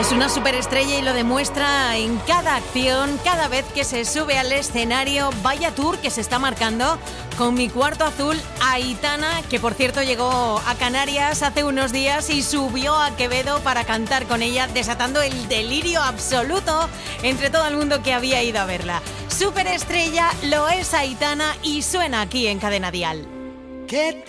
Es una superestrella y lo demuestra en cada acción, cada vez que se sube al escenario. Vaya tour que se está marcando con Mi Cuarto Azul, Aitana, que por cierto llegó a Canarias hace unos días y subió a Quevedo para cantar con ella, desatando el delirio absoluto entre todo el mundo que había ido a verla. Superestrella lo es Aitana y suena aquí en Cadena Dial. ¿Qué